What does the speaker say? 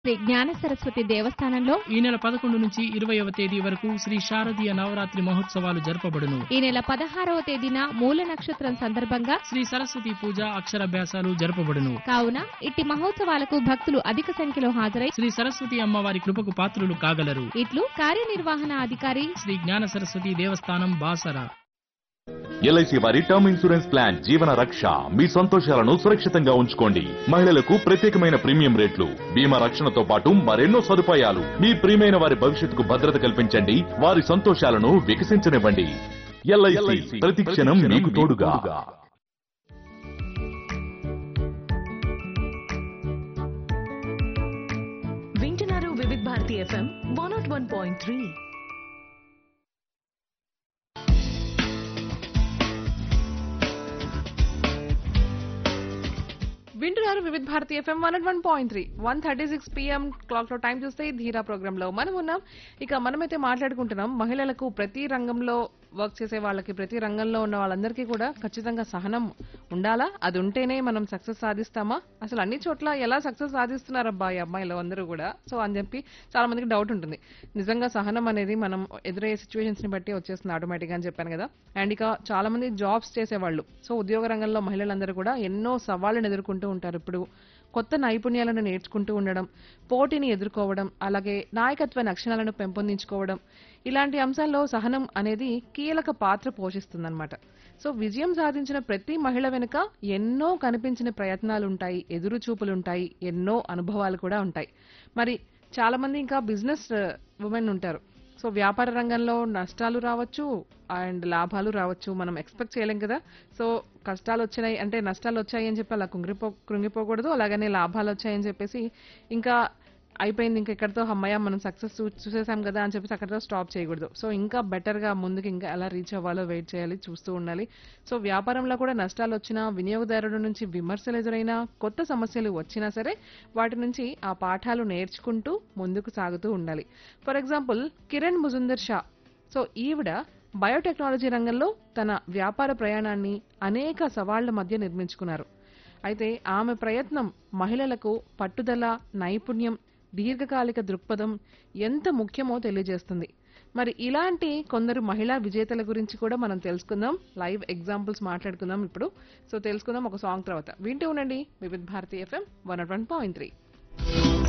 శ్రీ జ్ఞాన సరస్వతి దేవస్థానంలో ఈ నెల 11 నుంచి 20వ తేదీ వరకు శ్రీ శారదీయ నవరాత్రి మహోత్సవాలు జరపబడును. ఈ నెల 16వ తేదీన మూల నక్షత్రం సందర్భంగా శ్రీ సరస్వతి పూజ అక్షరాభ్యాసాలు జరపబడును. కావున ఇట్టి మహోత్సవాలకు భక్తులు అధిక సంఖ్యలో హాజరై శ్రీ సరస్వతి అమ్మవారి కృపకు పాత్రులు కాగలరు. ఇట్లు కార్యనిర్వహణ అధికారి శ్రీ జ్ఞాన సరస్వతి దేవస్థానం బాసర. ఎల్ఐసి వారి టర్మ్ ఇన్సూరెన్స్ ప్లాన్ జీవన రక్ష. మీ సంతోషాలను సురక్షితంగా ఉంచుకోండి. మహిళలకు ప్రత్యేకమైన ప్రీమియం రేట్లు, బీమా రక్షణతో పాటు మరెన్నో సదుపాయాలు. మీ ప్రియమైన వారి భవిష్యత్తుకు భద్రత కల్పించండి. వారి సంతోషాలను వికసించనివ్వండి. ఎల్ఐసి ప్రతి క్షణం మీకు తోడుగా. వింటున్నారు వివిధ భారతి ఎఫ్ఎం 101.3. వింటున్నారు వివిధ భారతి ఎఫ్ఎం 101.3. 1:36 PM క్లాక్ లో టైం చూస్తే ధీరా ప్రోగ్రామ్ లో మనం ఉన్నాం. ఇక మనమైతే మాట్లాడుకుంటున్నాం మహిళలకు ప్రతి రంగంలో వర్క్ చేసే వాళ్ళకి, ప్రతి రంగంలో ఉన్న వాళ్ళందరికీ కూడా ఖచ్చితంగా సహనం ఉండాలా? అది ఉంటేనే మనం సక్సెస్ సాధిస్తామా? అసలు అన్ని చోట్ల ఎలా సక్సెస్ సాధిస్తున్నారబ్బా ఈ అమ్మాయిలు అందరూ కూడా? సో అని చెప్పి చాలా మందికి డౌట్ ఉంటుంది. నిజంగా సహనం అనేది మనం ఎదురయ్యే సిచ్యువేషన్స్ ని బట్టి వచ్చేస్తుంది ఆటోమేటిక్ గా అని చెప్పాను కదా. అండ్ ఇక చాలా మంది జాబ్స్ చేసేవాళ్ళు, సో ఉద్యోగ రంగంలో మహిళలందరూ కూడా ఎన్నో సవాళ్ళను ఎదుర్కొంటూ ఉంటారు. ఇప్పుడు కొత్త నైపుణ్యాలను నేర్చుకుంటూ ఉండడం, పోటీని ఎదుర్కోవడం, అలాగే నాయకత్వ లక్షణాలను పెంపొందించుకోవడం, ఇలాంటి అంశాల్లో సహనం అనేది కీలక పాత్ర పోషిస్తుందన్నమాట. సో విజయం సాధించిన ప్రతి మహిళ వెనుక ఎన్నో కనిపించిన ప్రయత్నాలుంటాయి, ఎదురు చూపులుంటాయి, ఎన్నో అనుభవాలు కూడా ఉంటాయి. మరి చాలా మంది ఇంకా బిజినెస్ ఉమెన్ ఉంటారు. సో వ్యాపార రంగంలో నష్టాలు రావచ్చు అండ్ లాభాలు రావచ్చు, మనం ఎక్స్పెక్ట్ చేయలేం కదా. సో కష్టాలు వచ్చినాయి అంటే నష్టాలు వచ్చాయి అని చెప్పి అలా కృంగిపోకూడదు. అలాగనే లాభాలు వచ్చాయని చెప్పేసి ఇంకా అయిపోయింది, ఇంకా ఇక్కడతో అమ్మయ్య మనం సక్సెస్ చూసేసాం కదా అని చెప్పేసి అక్కడతో స్టాప్ చేయకూడదు. సో ఇంకా బెటర్ గా ముందుకు ఇంకా ఎలా రీచ్ అవ్వాలో వెయిట్ చేయాలి, చూస్తూ ఉండాలి. సో వ్యాపారంలో కూడా నష్టాలు వచ్చినా, వినియోగదారుల నుంచి విమర్శలు ఎదురైనా, కొత్త సమస్యలు వచ్చినా సరే వాటి నుంచి ఆ పాఠాలు నేర్చుకుంటూ ముందుకు సాగుతూ ఉండాలి. For example Kiran Majumdar Shah, so ఈవిడ బయోటెక్నాలజీ రంగంలో తన వ్యాపార ప్రయాణాన్ని అనేక సవాళ్ల మధ్య నిర్మించుకున్నారు. అయితే ఆమె ప్రయత్నం మహిళలకు పట్టుదల, నైపుణ్యం, దీర్ఘకాలిక దృక్పథం ఎంత ముఖ్యమో తెలియజేస్తుంది. మరి ఇలాంటి కొందరు మహిళా విజేతల గురించి కూడా మనం తెలుసుకుందాం, లైవ్ ఎగ్జాంపుల్స్ మాట్లాడుకుందాం ఇప్పుడు. సో తెలుసుకుందాం ఒక సాంగ్ తర్వాత. వింటూ ఉండండి వివిధ భారతి ఎఫ్ఎం 101.3.